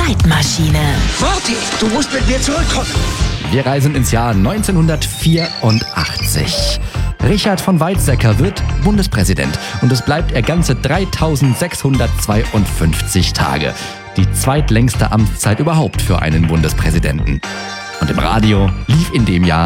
Zeitmaschine. Morty, du musst mit mir zurückkommen. Wir reisen ins Jahr 1984. Richard von Weizsäcker wird Bundespräsident und es bleibt er ganze 3652 Tage. Die zweitlängste Amtszeit überhaupt für einen Bundespräsidenten. Und im Radio lief in dem Jahr